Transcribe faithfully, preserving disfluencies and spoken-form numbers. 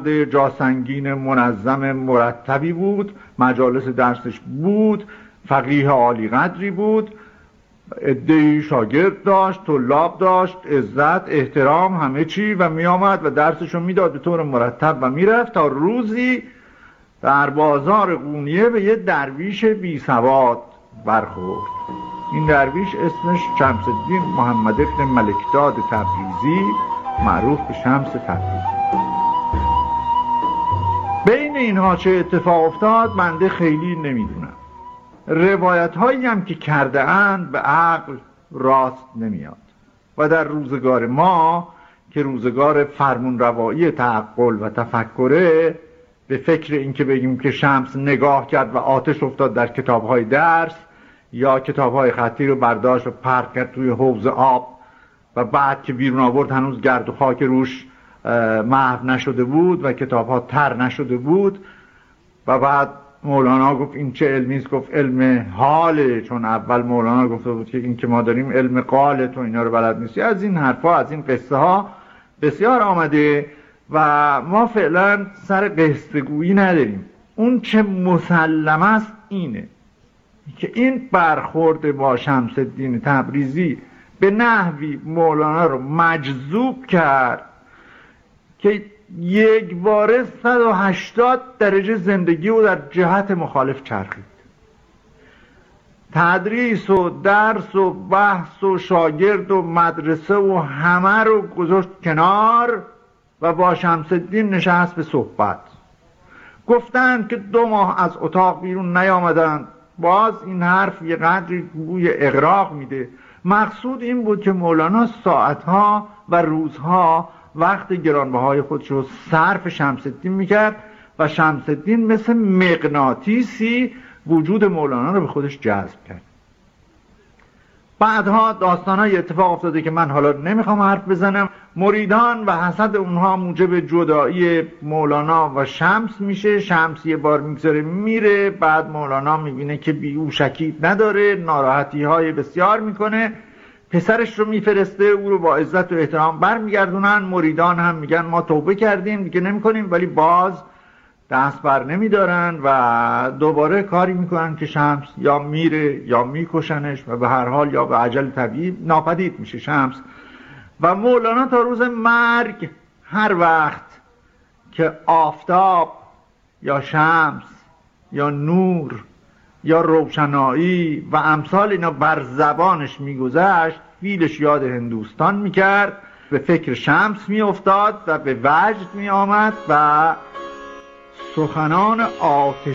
جاسنگین منظم مرتبی بود، مجالس درسش بود، فقیه عالی قدری بود، عده‌ای شاگرد داشت، طلاب داشت، عزت، احترام، همه چی، و می آمد و درسشو میداد به طور مرتب و میرفت تا روزی در بازار قونیه به یه درویش بی سواد برخورد. این درویش اسمش شمس الدین محمد ابن ملکداد تبریزی، معروف به شمس تبریزی. بین اینها چه اتفاق افتاد بنده خیلی نمیدونم. روایت هایی هم که کرده اند به عقل راست نمیاد و در روزگار ما که روزگار فرمون روایی تعقل و تفکره، به فکر این که بگیم که شمس نگاه کرد و آتش افتاد در کتاب های درس یا کتاب های خطی رو برداشت و پرت کرد توی حوض آب و بعد که بیرون آورد هنوز گرد و خاک روش محو نشده بود و کتاب ها تر نشده بود و بعد مولانا گفت این چه علمی است؟ گفت علم حاله، چون اول مولانا گفته بود که این که ما داریم علم قاله، تو اینا رو بلد نیستی. از این حرفا، از این قصه ها بسیار آمده و ما فعلا سر قصه گویی نداریم. اون چه مسلم است اینه که این برخورد با شمس الدین تبریزی به نحوی مولانا رو مجذوب کرد که یک باره صد و هشتاد درجه زندگی رو در جهت مخالف چرخید. تدریس و درس و بحث و شاگرد و مدرسه و همه رو گذاشت کنار و با شمس الدین نشست به صحبت. گفتند که دو ماه از اتاق بیرون نیامدند. باز این حرف یه قدری بوی اغراق میده. مقصود این بود که مولانا ساعتها و روزها وقت گرانبهای خودش رو صرف شمس الدین میکرد و شمس الدین مثل مغناطیسی وجود مولانا رو به خودش جذب کرد. بعدها داستانای اتفاق افتاده که من حالا نمیخوام حرف بزنم. مریدان و حسد اونها موجب جدایی مولانا و شمس میشه. شمس یه بار میگذاره میره، بعد مولانا میبینه که بی او شکیت نداره، ناراحتی های بسیار میکنه، پسرش رو میفرسته، او رو با عزت و احترام برمیگردونن. مریدان هم میگن ما توبه کردیم دیگه نمیکنیم، ولی باز دست بر نمیدارن و دوباره کاری میکنن که شمس یا میره یا میکشنش و به هر حال یا به عجل طبیعی ناپدید میشه شمس. و مولانا تا روز مرگ هر وقت که آفتاب یا شمس یا نور یا روشنایی و امثال اینا بر زبانش میگذشت، فیلش یاد هندوستان میکرد، به فکر شمس میافتاد و به وجد میآمد و سخنان آتش